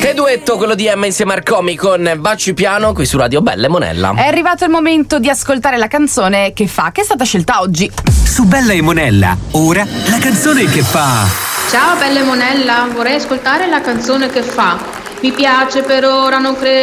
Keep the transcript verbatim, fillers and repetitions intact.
E duetto quello di Emma insieme a Marcomi con Baci Piano qui su Radio Bella e Monella. È arrivato il momento di ascoltare la canzone Che fa, che è stata scelta oggi. Su Bella e Monella, ora la canzone che fa. Ciao Bella e Monella, vorrei ascoltare la canzone Che fa. Mi piace per ora, non credo